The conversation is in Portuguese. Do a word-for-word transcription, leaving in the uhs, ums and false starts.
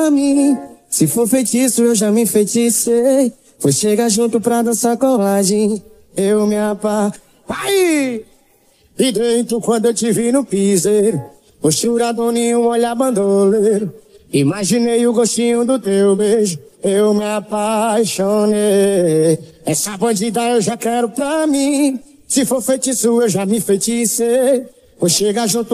mim. Se for feitiço, eu já me enfeiticei. Vou chegar junto pra dançar colagem. Eu me apa... Vai! E dentro quando eu te vi no piseiro, posturadinho, olhar bandoleiro. Imaginei o gostinho do teu beijo. Eu me apaixonei. Essa bandida eu já quero pra mim. Se for feitiço, eu já me enfeiticei. Vou chegar junto